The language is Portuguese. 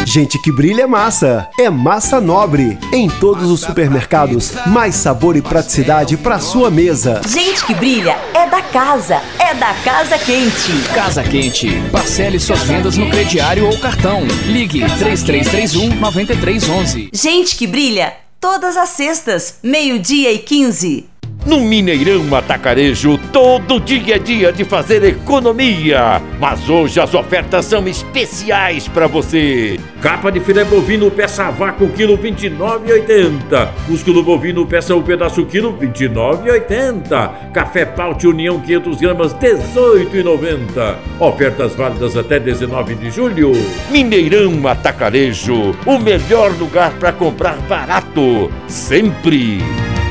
Gente que brilha é massa nobre. Em todos os supermercados, mais sabor e praticidade para sua mesa. Gente que brilha é da Casa Quente. Casa Quente, parcele suas vendas no crediário ou cartão. Ligue 3331-9311. Gente que brilha todas as sextas, 12:15. No Mineirão Atacarejo, todo dia é dia de fazer economia. Mas hoje as ofertas são especiais para você. Capa de filé bovino peça vácuo quilo 29,80. Músculo bovino peça um pedaço quilo 29,80. Café Paute União 500 gramas 18,90. Ofertas válidas até 19 de julho. Mineirão Atacarejo, o melhor lugar para comprar barato, sempre.